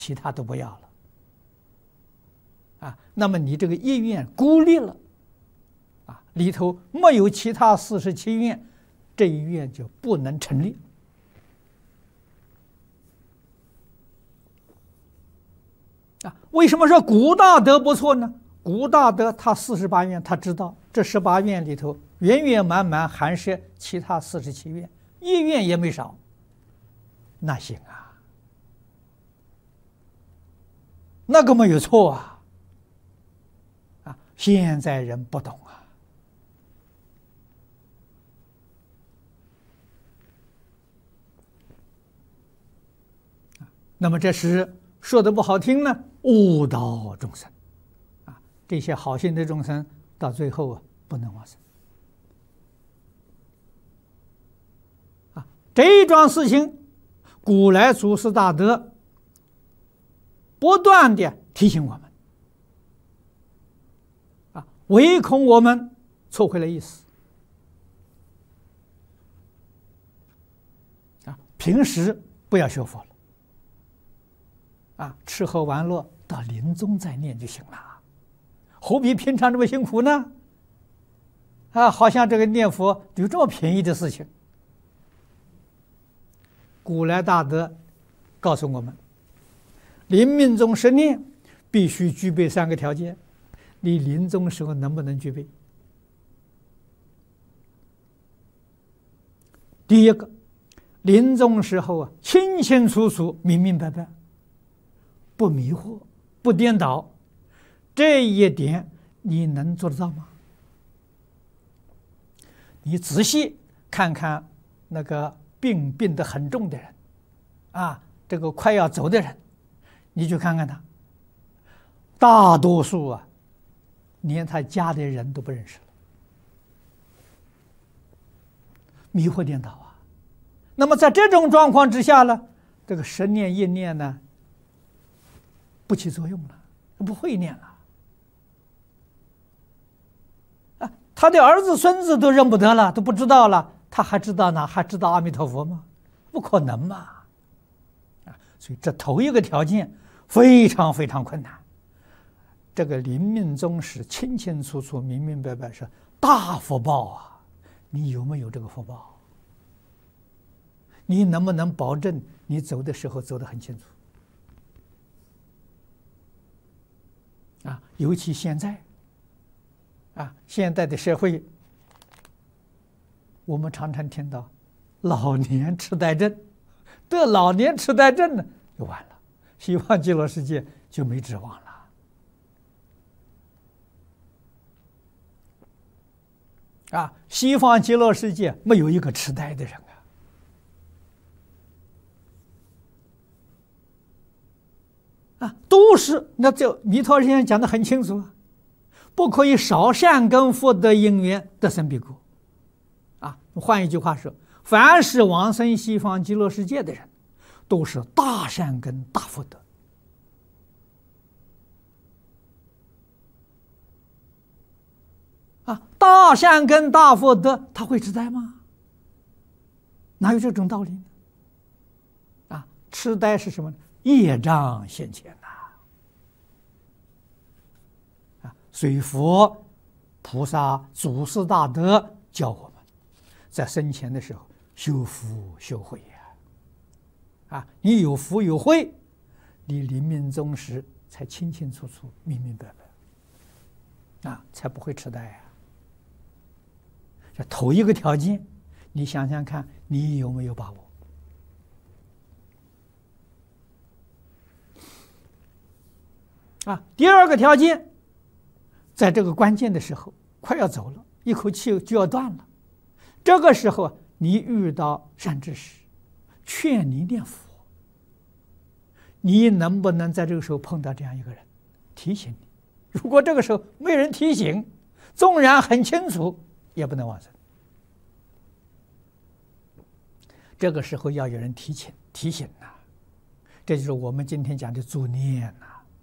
其他都不要了。那么你这个一愿孤立了，里头没有其他47愿，这一愿就不能成立。为什么说古大德不错呢？古大德他48愿，他知道这18愿里头圆圆满满含摄其他47愿，一愿也没少。那行啊，那个没有错啊。现在人不懂啊。那么这是说的不好听呢，误导众生这些好心的众生到最后不能往生这一桩事情，古来祖师大德不断的提醒我们唯恐我们错会了意思平时不要学佛了吃喝玩乐到临终再念就行了，何必平常这么辛苦呢？好像这个念佛有这么便宜的事情。古来大德告诉我们，临命终时念必须具备3个条件，你临终时候能不能具备？第一个，临终时候清清楚楚、明明白白，不迷惑、不颠倒，这一点你能做得到吗？你仔细看看那个病得很重的人这个快要走的人，你去看看他，大多数连他家的人都不认识了，迷惑颠倒那么在这种状况之下呢，这个10念1念呢不起作用了，不会念了他的儿子孙子都认不得了，都不知道了，他还知道呢？还知道阿弥陀佛吗？不可能嘛所以这头一个条件非常非常困难。这个临命终时清清楚楚、明明白白是大福报你有没有这个福报？你能不能保证你走的时候走得很清楚尤其现在现在的社会，我们常常听到老年痴呆症，得老年痴呆症呢就完了，西方极乐世界就没指望了西方极乐世界没有一个痴呆的人都是那这弥陀先生讲得很清楚不可以少善根福德因缘得生彼国换一句话说，凡是往生西方极乐世界的人都是大善根大福德大善根大福德他会痴呆吗？哪有这种道理呢？痴呆是什么呢？业障现前所以佛菩萨祖师大德教我们在生前的时候修福修慧你有福有慧，你临命终时才清清楚楚、明明白白才不会痴呆这头一个条件，你想想看，你有没有把握？第二个条件，在这个关键的时候，快要走了，一口气就要断了，这个时候你遇到善知识，劝你念佛，你能不能在这个时候碰到这样一个人，提醒你？如果这个时候没人提醒，纵然很清楚，也不能往生。这个时候要有人提醒这就是我们今天讲的助念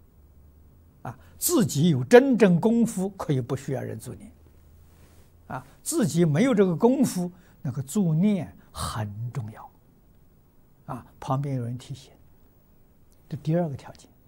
自己有真正功夫可以不需要人助念自己没有这个功夫，那个助念很重要旁边有人提醒， 这第二个条件。